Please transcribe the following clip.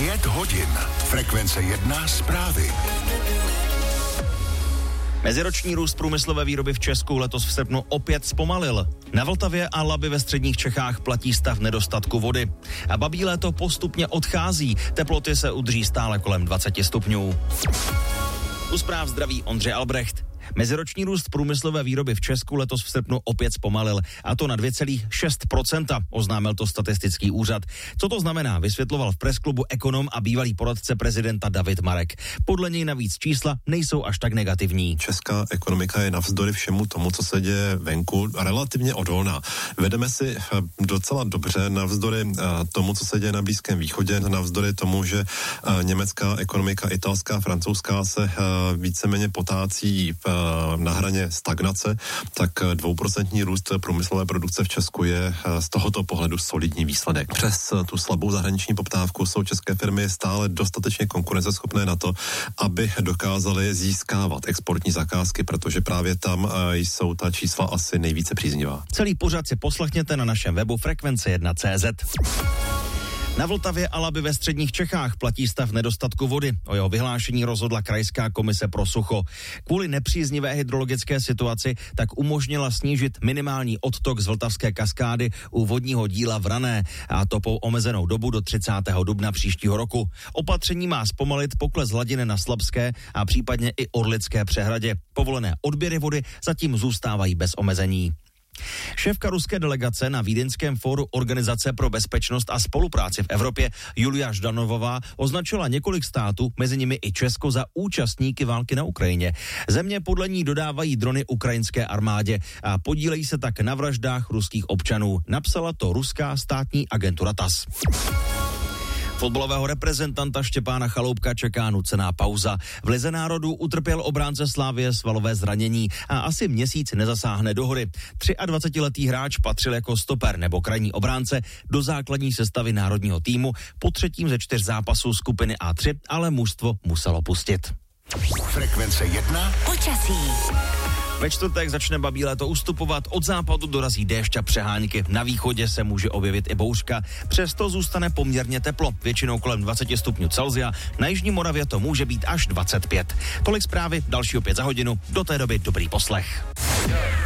5 hodin. Frekvence 1 zprávy. Meziroční růst průmyslové výroby v Česku letos v srpnu opět zpomalil. Na Vltavě a Labi ve středních Čechách platí stav nedostatku vody. A babí léto postupně odchází. Teploty se udrží stále kolem 20 stupňů. U zpráv zdraví Ondřej Albrecht. Meziroční růst průmyslové výroby v Česku letos v srpnu opět zpomalil, a to na 2,6%, oznámil to statistický úřad. Co to znamená, vysvětloval v pressklubu ekonom a bývalý poradce prezidenta David Marek. Podle něj navíc čísla nejsou až tak negativní. Česká ekonomika je navzdory všemu tomu, co se děje venku, relativně odolná. Vedeme si docela dobře navzdory tomu, co se děje na Blízkém východě, navzdory tomu, že německá ekonomika, italská, francouzská se víceméně potácí na hraně stagnace, tak 2% růst průmyslové produkce v Česku je z tohoto pohledu solidní výsledek. Přes tu slabou zahraniční poptávku jsou české firmy stále dostatečně konkurenceschopné na to, aby dokázaly získávat exportní zakázky, protože právě tam jsou ta čísla asi nejvíce příznivá. Celý pořad si poslechněte na našem webu frekvence1.cz. Na Vltavě a Labi ve středních Čechách platí stav nedostatku vody. O jeho vyhlášení rozhodla Krajská komise pro sucho. Kvůli nepříznivé hydrologické situaci tak umožnila snížit minimální odtok z Vltavské kaskády u vodního díla Vrané, a to po omezenou dobu do 30. dubna příštího roku. Opatření má zpomalit pokles hladiny na Slabské a případně i Orlické přehradě. Povolené odběry vody zatím zůstávají bez omezení. Šéfka ruské delegace na Vídeňském fóru Organizace pro bezpečnost a spolupráci v Evropě Julia Ždanovová označila několik států, mezi nimi i Česko, za účastníky války na Ukrajině. Země podle ní dodávají drony ukrajinské armádě a podílejí se tak na vraždách ruských občanů. Napsala to ruská státní agentura TASS. Fotbalového reprezentanta Štěpána Chaloupka čeká nucená pauza. V Lize národů utrpěl obránce Slavie svalové zranění a asi měsíc nezasáhne do hry. 23letý hráč patřil jako stoper nebo krajní obránce do základní sestavy národního týmu po třetím ze 4 zápasů skupiny A3, ale mužstvo muselo pustit. Frekvence 1 počasí. Ve čtvrtek začne babí léto ustupovat, od západu dorazí déšť a přehánky. Na východě se může objevit i bouřka, přesto zůstane poměrně teplo, většinou kolem 20 stupňů Celsia, na jižní Moravě to může být až 25. Tolik zprávy, další opět za hodinu, do té doby dobrý poslech.